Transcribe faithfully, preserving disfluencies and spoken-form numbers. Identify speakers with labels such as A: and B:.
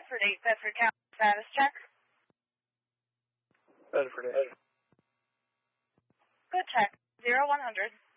A: Bedford eight, Bedford County. Status check.
B: Bedford eight.
A: Good check. Zero one hundred.